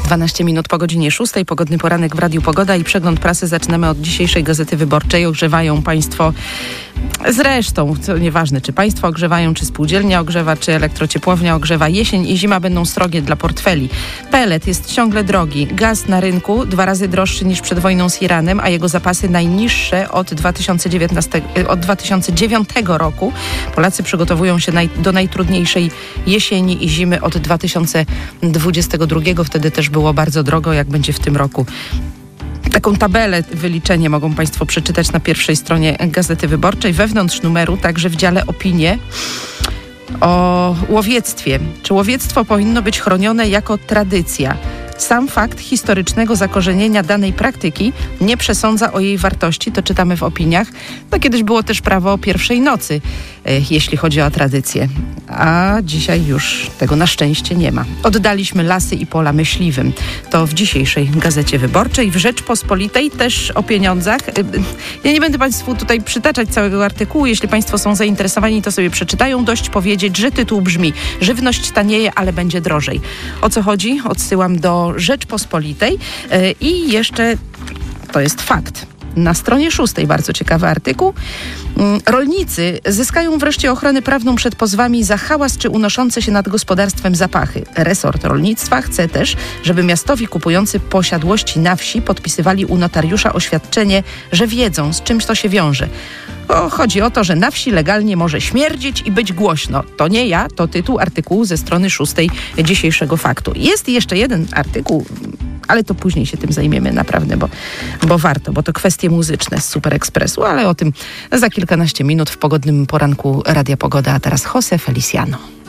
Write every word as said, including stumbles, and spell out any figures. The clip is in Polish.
dwanaście minut po godzinie szóstej. Pogodny poranek w Radiu Pogoda i przegląd prasy zaczynamy od dzisiejszej Gazety Wyborczej. Ogrzewają państwo, zresztą, to nieważne, czy państwo ogrzewają, czy spółdzielnia ogrzewa, czy elektrociepłownia ogrzewa. Jesień i zima będą srogie dla portfeli. Pelet jest ciągle drogi. Gaz na rynku dwa razy droższy niż przed wojną z Iranem, a jego zapasy najniższe od dwa tysiące dziewiętnastego, od dwa tysiące dziewiątego roku. Polacy przygotowują się naj, do najtrudniejszej jesieni i zimy od dwa tysiące dwudziestego drugiego. Wtedy też było bardzo drogo, jak będzie w tym roku. Taką tabelę, wyliczenie mogą państwo przeczytać na pierwszej stronie Gazety Wyborczej. Wewnątrz numeru, także w dziale opinie, o łowiectwie. Czy łowiectwo powinno być chronione jako tradycja? Sam fakt historycznego zakorzenienia danej praktyki nie przesądza o jej wartości, to czytamy w opiniach. No kiedyś było też prawo o pierwszej nocy, jeśli chodzi o tradycję. A dzisiaj już tego na szczęście nie ma. Oddaliśmy lasy i pola myśliwym. To w dzisiejszej Gazecie Wyborczej. W Rzeczpospolitej też o pieniądzach. Ja nie będę państwu tutaj przytaczać całego artykułu. Jeśli państwo są zainteresowani, to sobie przeczytają. Dość powiedzieć, że tytuł brzmi: żywność tanieje, ale będzie drożej. O co chodzi? Odsyłam do Rzeczpospolitej. I jeszcze to jest fakt. Na stronie szóstej bardzo ciekawy artykuł. Rolnicy zyskają wreszcie ochronę prawną przed pozwami za hałas czy unoszące się nad gospodarstwem zapachy. Resort rolnictwa chce też, żeby miastowi kupujący posiadłości na wsi podpisywali u notariusza oświadczenie, że wiedzą, z czymś to się wiąże. O, chodzi o to, że na wsi legalnie może śmierdzieć i być głośno. To nie ja, to tytuł artykułu ze strony szóstej dzisiejszego Faktu. Jest jeszcze jeden artykuł, ale to później się tym zajmiemy naprawdę, bo, bo warto, bo to kwestie muzyczne z Super Expressu, ale o tym za kilkanaście minut w pogodnym poranku Radia Pogoda. A teraz José Feliciano.